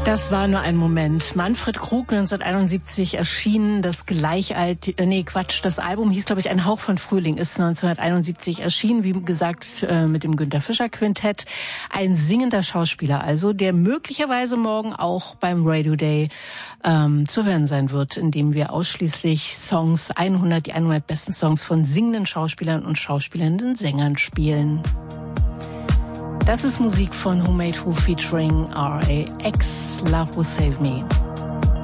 Das war nur ein Moment. Manfred Krug, 1971 erschienen, das Album hieß, glaube ich, Ein Hauch von Frühling, ist 1971 erschienen, wie gesagt, mit dem Günter Fischer Quintett. Ein singender Schauspieler also, der möglicherweise morgen auch beim Radio Day zu hören sein wird, indem wir ausschließlich die 100 besten Songs von singenden Schauspielern und schauspielernden Sängern spielen. Das ist Musik von Who Made Who featuring R.A.X. Love Will Save Me.